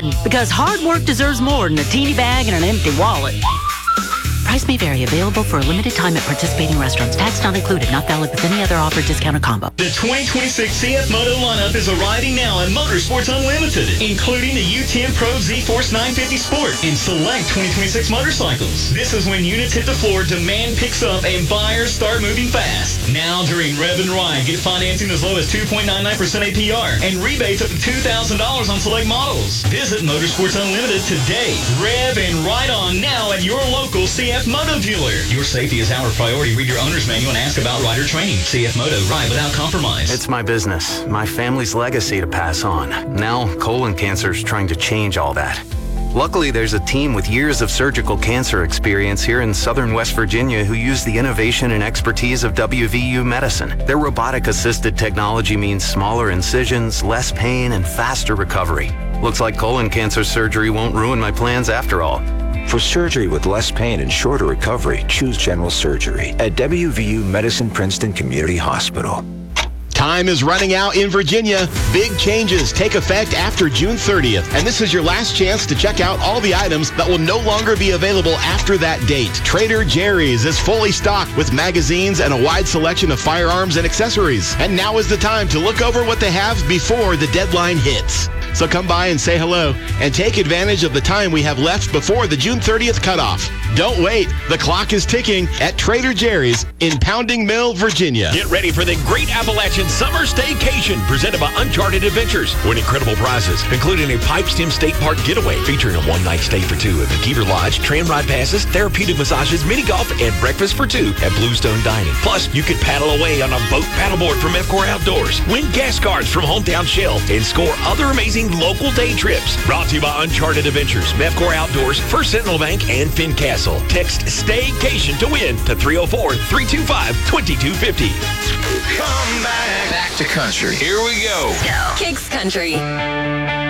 garden, because hard work deserves more than a teeny bag and an empty wallet. Price may vary. Available for a limited time at participating restaurants. Tax not included. Not valid with any other offer, discount, or combo. The 2026 CF Moto lineup is arriving now at Motorsports Unlimited, including the U10 Pro Z-Force 950 Sport and select 2026 motorcycles. This is when units hit the floor, demand picks up, and buyers start moving fast. Now during Rev and Ride, get financing as low as 2.99% APR and rebates up to $2,000 on select models. Visit Motorsports Unlimited today. Rev and Ride on now at your local CF Moto dealer. Your safety is our priority. Read your owner's manual and ask about rider training. CF Moto, ride without compromise. It's my business, my family's legacy to pass on. Now, colon cancer is trying to change all that. Luckily, there's a team with years of surgical cancer experience here in southern West Virginia who use the innovation and expertise of WVU Medicine. Their robotic-assisted technology means smaller incisions, less pain, and faster recovery. Looks like colon cancer surgery won't ruin my plans after all. For surgery with less pain and shorter recovery, choose General Surgery at WVU Medicine Princeton Community Hospital. Time is running out in Virginia. Big changes take effect after June 30th, and this is your last chance to check out all the items that will no longer be available after that date. Trader Jerry's is fully stocked with magazines and a wide selection of firearms and accessories. And now is the time to look over what they have before the deadline hits. So come by and say hello and take advantage of the time we have left before the June 30th cutoff. Don't wait. The clock is ticking at Trader Jerry's in Pounding Mill, Virginia. Get ready for the Great Appalachian Summer Staycation presented by Uncharted Adventures. Win incredible prizes, including a Pipestem State Park getaway featuring a one-night stay for two at McKeever Lodge, tram ride passes, therapeutic massages, mini golf, and breakfast for two at Bluestone Dining. Plus, you can paddle away on a boat paddleboard from EFCOR Outdoors, win gas cards from Hometown Shell, and score other amazing local day trips. Brought to you by Uncharted Adventures, EFCOR Outdoors, First Sentinel Bank, and Fincastle. Text STAYcation to win to 304-325-2250. Come back to country. Here we go. Kicks Country.